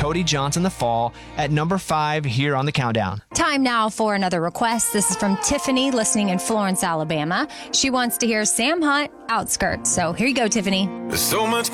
Cody Johnson, The Fall, at number 5 here on the countdown. Time now for another request. This is from Tiffany, listening in Florence, Alabama. She wants to hear Sam Hunt, Outskirts. So here you go, Tiffany. There's so much